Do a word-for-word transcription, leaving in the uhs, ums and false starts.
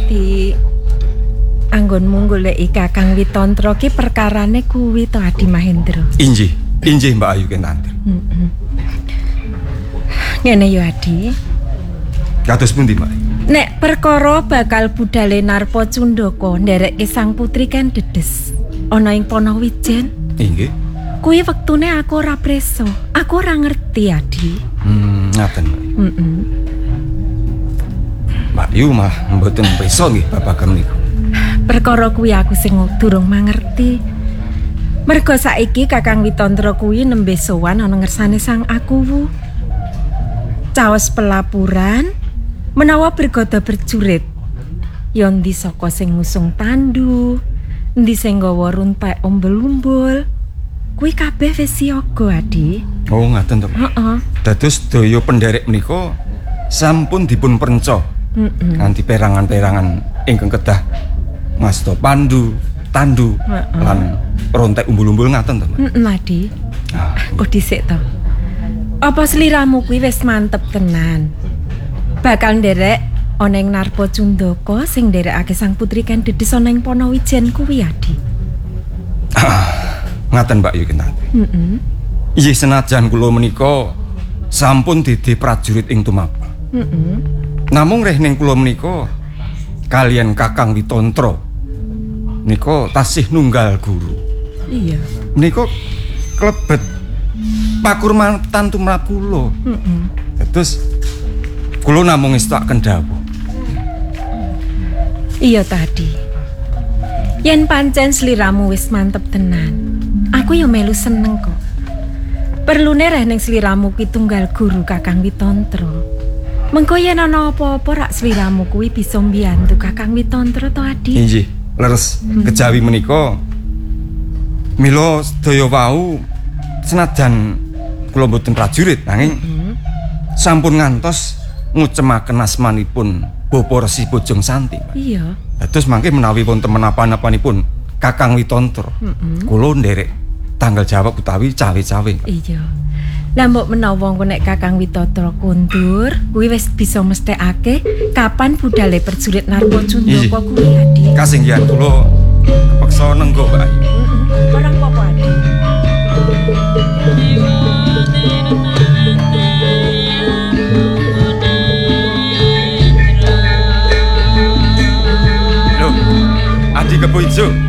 Di anggonmu goleki Kakang Witantra ki perkarane kuwi to Adi Mahendra. Injih, injih Mbak Ayu Kentantri. Heeh. Ngene yo Adi. Kados pundi, Mbak? Nek perkara bakal budale Narpa Cundaka nderekke sang putri kan dedes ana ing Ponowijen. Inggih. Kuwi wektune aku ora preso. Aku ora ngerti, Adi. Hmm, ngaten. Heeh. Mbak Yu mah mboten preso nggih babagan niku. Perkara kuwi aku sing durung mangerti. Mergo saiki Kakang Witantra kuwi nembe sowan ana ngersane sang Akuwu. Caos pelapuran menawa bergoda berjurit. Ya endi saka sing ngusung tandu, endi sing nggawa runtek umbul-umbul. Kuwi kabeh wis siaga, Adi. Oh, ngaten to. Heeh. Dados daya penderek menika sampun dipun prenca. Heeh. Nganti perangan-perangan ingkang kedah ngasta pandu, tandu lan rontek umbul-umbul ngaten to. Heeh, Adi. Ah, kok dhisik to. Apa sliramu kuwi wis mantep tenan? Bakal nderek ana ing Narpa Cundaka sing nderekake sang putri kan dedes ana ing Ponowijen kuwi, Adi. Ah, ngaten Mbak Yu Kentantri. Heeh. Inggih senajan kula menika sampun dadi prajurit ing Tumapel. Heeh. Namung reh ning kula menika kalian Kakang Witantra nika tasih nunggal guru. Iya. Menika klebet pakurmatan tumrap kula. Heeh. Terus kula namung istaken dawuh. Iya tadi. Yen pancen sliramu wis mantep tenan, aku ya melu seneng kok. Perlune reh ning sliramu ki tunggal guru Kakang Witantra. Mengko yen ana apa-apa rak sliramu kuwi bisa mbiyantu Kakang Witantra to, Adi. Inggih, leres kejawi menika mila sedaya wau senajan kula mboten prajurit nanging sampun ngantos ngucemaken asmanipun Bapa Resi Bojong Santi. Iya. Dados mangke menawi wonten menapa-napanipun Kakang Witantra, kula nderek tanggal jawab utawi cawe-cawe. Iya. Lah mbok menawa engko nek Kakang Witantra kundur, kuwi wis bisa mesthekake kapan budale perjurit Narpa Cundaka kuwi, Adi. Kasinggihan kula kepeksa nenggo, Mbak Ayu. Heeh. Ora apa-apa, Adi. Lho, Adi Kebo Ijo.